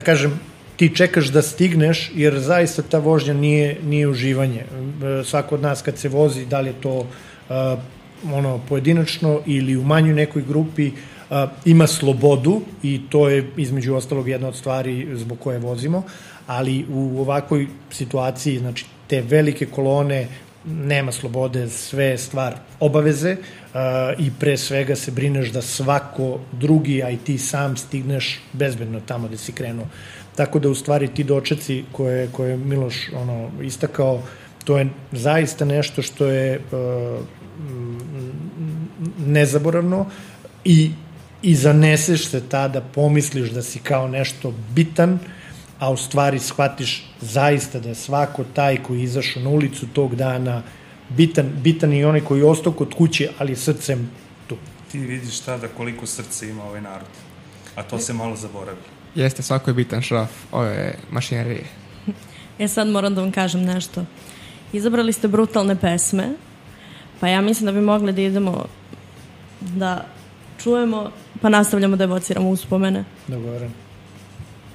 Kažem, ti čekaš da stigneš, jer zaista ta vožnja nije uživanje. Svako od nas kad se vozi, da li je to pojedinačno ili u manjoj nekoj grupi, ima slobodu i to je između ostalog jedna od stvari zbog koje vozimo, ali u ovakvoj situaciji, znači te velike kolone, nema slobode, sve je stvar obaveze i pre svega se brineš da svako drugi, a i ti sam stigneš bezbedno tamo gde si krenuo. Tako da u stvari ti dočeci koje je Miloš istakao, to je zaista nešto što je nezaboravno i zaneseš se tada, pomisliš da si kao nešto bitan, a u stvari shvatiš zaista da je svako taj koji je izašao na ulicu tog dana bitan i onaj koji je ostao kod kuće, ali srcem tu. Ti vidiš tada koliko srce ima ovaj narod, a to se malo zaboravi. Jeste, svako je bitan šraf ove mašinerije. Sad moram da vam kažem nešto. Izabrali ste brutalne pesme, pa ja mislim da bi mogli da idemo da čujemo, pa nastavljamo da evociramo uspomene. Dogovoram.